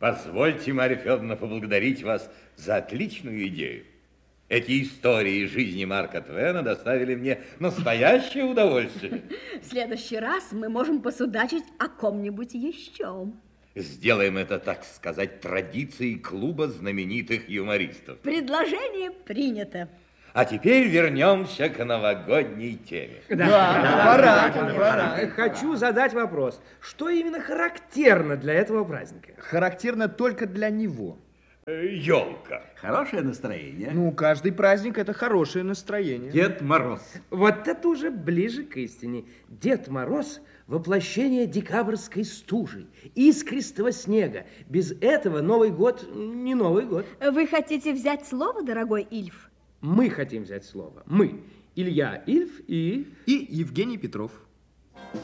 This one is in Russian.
Позвольте, Марья Федоровна, поблагодарить вас за отличную идею. Эти истории жизни Марка Твена доставили мне настоящее удовольствие. В следующий раз мы можем посудачить о ком-нибудь еще. Сделаем это, так сказать, традицией клуба знаменитых юмористов. Предложение принято. А теперь вернемся к новогодней теме. Пора. Хочу задать вопрос. Что именно характерно для этого праздника? Характерно только для него. Елка. Хорошее настроение. Ну, каждый праздник – это хорошее настроение. Дед Мороз. Вот это уже ближе к истине. Дед Мороз – воплощение декабрьской стужи, искристого снега. Без этого Новый год не Новый год. Вы хотите взять слово, дорогой Ильф? Мы хотим взять слово. Мы. Илья Ильф и... И Евгений Петров.